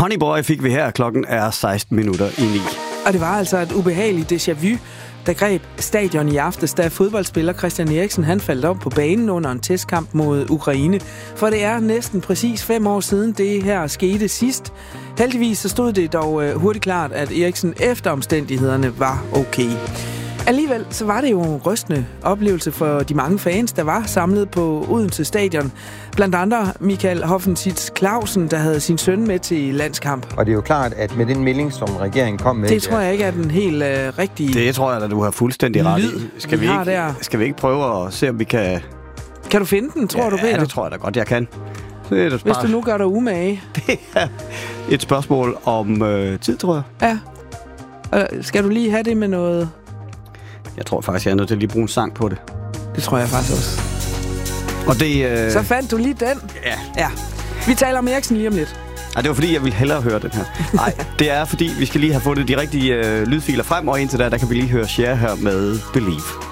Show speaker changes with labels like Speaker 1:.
Speaker 1: Honeyboy fik vi her. Klokken er 16:16.
Speaker 2: Og det var altså et ubehageligt déjà vu, der greb stadion i aftes, da fodboldspiller Christian Eriksen han faldt op på banen under en testkamp mod Ukraine. For det er næsten præcis 5 år siden det her skete sidst. Heldigvis så stod det dog hurtigt klart, at Eriksen efter omstændighederne var okay. Alligevel så var det jo en rystende oplevelse for de mange fans, der var samlet på Odense Stadion. Blandt andre Michael Hoffensitz Clausen, der havde sin søn med til landskamp.
Speaker 3: Og det er jo klart, at med den melding, som regeringen kom med...
Speaker 2: Det tror jeg ikke er den helt rigtige...
Speaker 1: Det tror jeg, at du har fuldstændig ret i. Skal vi ikke prøve at se, om vi kan...
Speaker 2: Kan du finde den, tror du, Peter?
Speaker 1: Ja, det tror jeg da godt, jeg kan.
Speaker 2: Hvis du nu gør dig umage.
Speaker 1: Det er et spørgsmål om tid, tror jeg.
Speaker 2: Ja. Skal du lige have det med noget...
Speaker 1: Jeg tror faktisk, jeg er nødt til at lige bruge en sang på det.
Speaker 2: Det tror jeg faktisk også.
Speaker 1: Og det...
Speaker 2: Så fandt du lige den? Ja. Vi taler om Eriksen lige om lidt.
Speaker 1: Nej, det var fordi, jeg ville hellere høre den her. Nej, det er fordi, vi skal lige have fundet de rigtige lydfiler frem, og indtil der kan vi lige høre Cher her med Believe.